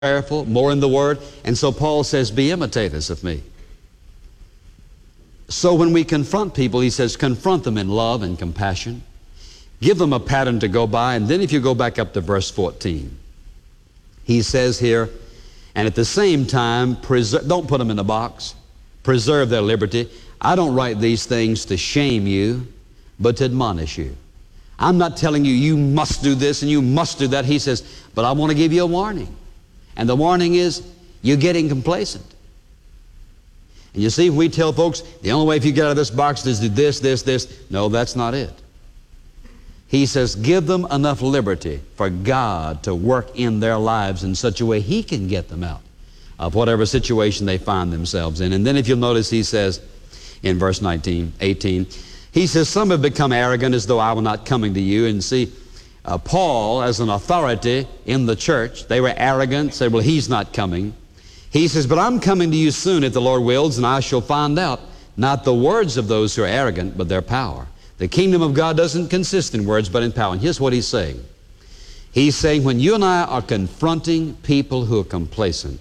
prayerful, more in the Word. And so Paul says, be imitators of me. So when we confront people, he says, confront them in love and compassion. Give them a pattern to go by. And then if you go back up to verse 14, he says here, and at the same time, don't put them in a box. Preserve their liberty. I don't write these things to shame you, but to admonish you. I'm not telling you, you must do this and you must do that. He says, but I want to give you a warning. And the warning is, you're getting complacent. And you see, we tell folks, the only way if you get out of this box is to do this, this, this. No, that's not it. He says, give them enough liberty for God to work in their lives in such a way He can get them out of whatever situation they find themselves in. And then if you'll notice, he says in verse 18, he says, some have become arrogant as though I were not coming to you. And see, Paul, as an authority in the church, they were arrogant, said, well, he's not coming. He says, but I'm coming to you soon if the Lord wills, and I shall find out not the words of those who are arrogant, but their power. The kingdom of God doesn't consist in words, but in power. And here's what he's saying. He's saying, when you and I are confronting people who are complacent,